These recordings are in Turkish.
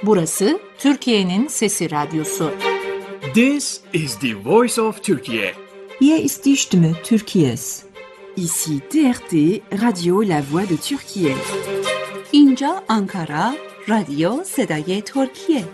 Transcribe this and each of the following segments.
Burası Türkiye'nin Sesi Radyosu. This is the voice of Turkey. Hier ist die Stimme Türkiye's. Ici TRT, Radio La Voix de Türkiye. اینجا آنکارا، رادیو صدای ترکیه.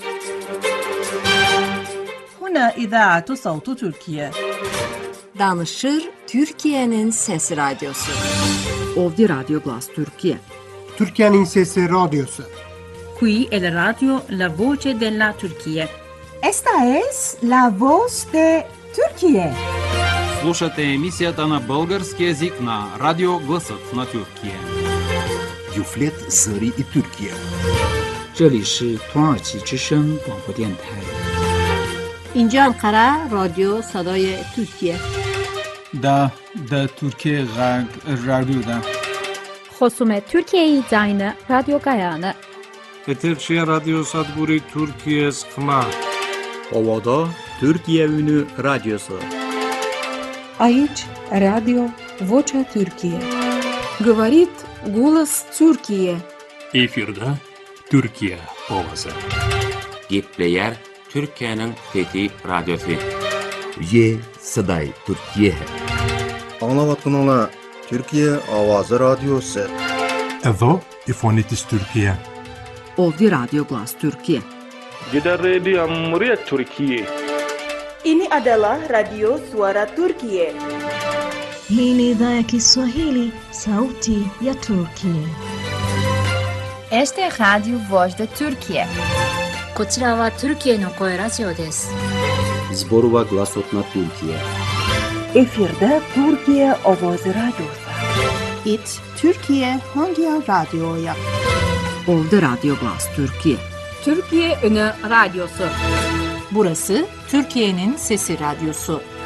هنا إذاعة صوت تركيا. Danışır Türkiye'nin Sesi Radyosu. Ovdje Radio Glas Türkiye. Türkiye'nin Sesi Radyosu. Qui è la radio La Voce della Turchia. Esta es la voz de Türkiye. Слушате емисията на български език на Радио Гласът на Türkiye. Юфлет Зări и Türkiye. 这里是土耳其之声广播电台。 اینجا انقره رادیو صدای ترکیه. دا Türkiye Radyo'da. خصوم Türkiye Zayne Radyo Gayane. Eterçi Radyo Sadburi Türkiye Skma. Ovada Türkiye Ünü Radyosu. Aici Radio Vocea Türkiye. Говорит голос Türkiye. Efirde Türkiye ovası. Gepleyer Türkiye'nin Fethi Radyosu. Ye Saday Türkiye. Anlavatınla Türkiye Avazı Radyosu. Evo İfonitis Türkiye. Ovdje Radio Glas Türkiye. Gider Radio Amriyet Türkiye. Ini adalah Radio Suara Turkiye. Hii ni idhaa ya Kiswahili, Sauti ya Turkiye. Este es Radio Voz de Turkiye. こちらはトルキエの声ラジオです。 Zborova Glasot na Türkiye. Efirde Türkiye Avazı Radyosu. İt Türkiye hangi radyoya? Ovdje Radio Glas Türkiye. Türkiye Ünü Radyosu. Burası Türkiye'nin Sesi Radyosu.